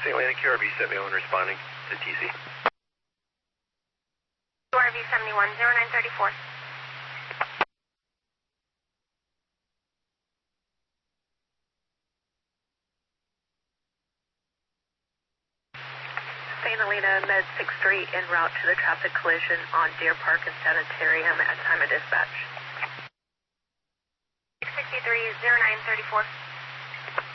St. Atlantic QRV 71 responding to TC. QRV 71, 0934. St. Helena Med 63 en route to the traffic collision on Deer Park and Sanitarium at time of dispatch. 663, 0934.